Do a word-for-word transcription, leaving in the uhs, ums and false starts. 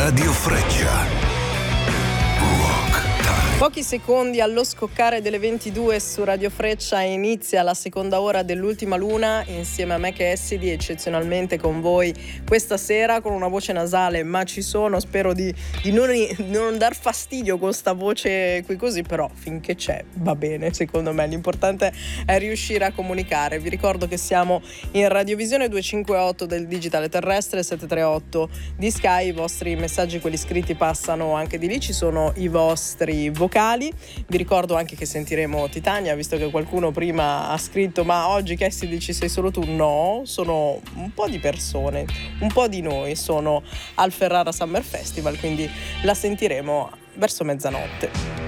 Radio Freccia. Pochi secondi allo scoccare delle ventidue su Radio Freccia inizia la seconda ora dell'Ultima Luna insieme a me che Essidi, eccezionalmente con voi questa sera con una voce nasale, ma ci sono, spero di, di non, non dar fastidio con sta voce qui così, però finché c'è va bene, secondo me l'importante è riuscire a comunicare. Vi ricordo che siamo in radiovisione duecentocinquantotto del digitale terrestre, settecentotrentotto di Sky, i vostri messaggi, quelli scritti, passano anche di lì, ci sono i vostri vocali. Vi ricordo anche che sentiremo Titania, visto che qualcuno prima ha scritto ma oggi che si dici sei solo tu? No, sono un po' di persone, un po' di noi sono al Ferrara Summer Festival, quindi la sentiremo verso mezzanotte.